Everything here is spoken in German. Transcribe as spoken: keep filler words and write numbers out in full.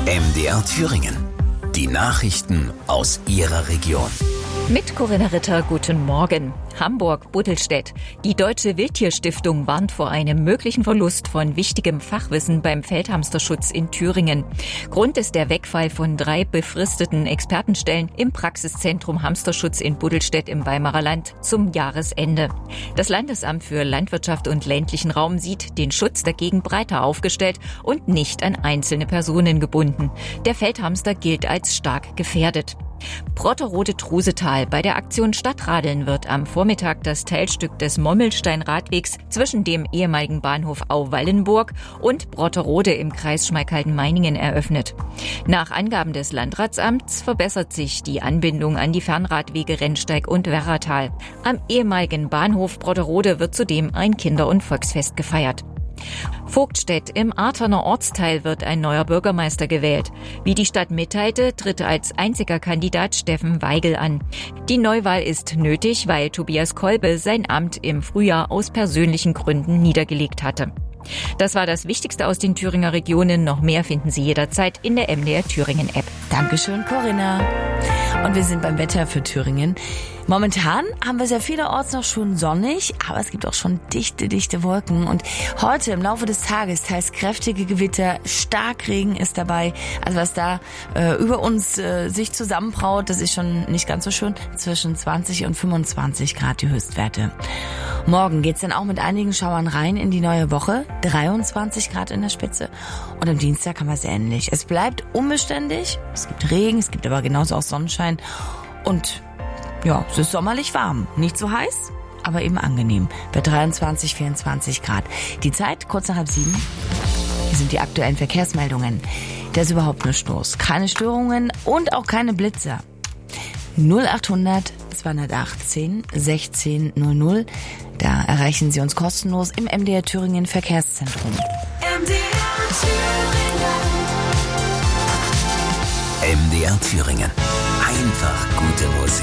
M D R Thüringen. Die Nachrichten aus Ihrer Region. Mit Corinna Ritter, guten Morgen. Hamburg-Buddelstedt. Die Deutsche Wildtierstiftung warnt vor einem möglichen Verlust von wichtigem Fachwissen beim Feldhamsterschutz in Thüringen. Grund ist der Wegfall von drei befristeten Expertenstellen im Praxiszentrum Hamsterschutz in Buddelstedt im Weimarer Land zum Jahresende. Das Landesamt für Landwirtschaft und ländlichen Raum sieht den Schutz dagegen breiter aufgestellt und nicht an einzelne Personen gebunden. Der Feldhamster gilt als stark gefährdet. Brotterode-Trusetal. Bei der Aktion Stadtradeln wird am Vormittag das Teilstück des Mommelstein-Radwegs zwischen dem ehemaligen Bahnhof Au-Wallenburg und Brotterode im Kreis Schmalkalden-Meiningen eröffnet. Nach Angaben des Landratsamts verbessert sich die Anbindung an die Fernradwege Rennsteig und Werratal. Am ehemaligen Bahnhof Brotterode wird zudem ein Kinder- und Volksfest gefeiert. Vogtstedt. Im Arterner Ortsteil wird ein neuer Bürgermeister gewählt. Wie die Stadt mitteilte, tritt als einziger Kandidat Steffen Weigel an. Die Neuwahl ist nötig, weil Tobias Kolbe sein Amt im Frühjahr aus persönlichen Gründen niedergelegt hatte. Das war das Wichtigste aus den Thüringer Regionen. Noch mehr finden Sie jederzeit in der M D R Thüringen App. Dankeschön, Corinna. Und wir sind beim Wetter für Thüringen. Momentan haben wir sehr vielerorts noch schon sonnig, aber es gibt auch schon dichte, dichte Wolken. Und heute im Laufe des Tages teils kräftige Gewitter, Starkregen ist dabei. Also was da äh, über uns äh, sich zusammenbraut, das ist schon nicht ganz so schön. Zwischen zwanzig und fünfundzwanzig Grad die Höchstwerte. Morgen geht's dann auch mit einigen Schauern rein in die neue Woche. dreiundzwanzig Grad in der Spitze. Und am Dienstag haben wir es ähnlich. Es bleibt unbeständig. Es gibt Regen, es gibt aber genauso auch Sonnenschein. Und ja, es ist sommerlich warm. Nicht so heiß, aber eben angenehm. Bei dreiundzwanzig, vierundzwanzig Grad. Die Zeit kurz nach halb sieben. Hier sind die aktuellen Verkehrsmeldungen. Da ist überhaupt nichts los. Keine Störungen und auch keine Blitzer. null achthundert zweihundertachtzehn sechzehn null null. Da erreichen Sie uns kostenlos im M D R Thüringen Verkehrszentrum. M D R Thüringen. M D R Thüringen. Einfach gute Musik.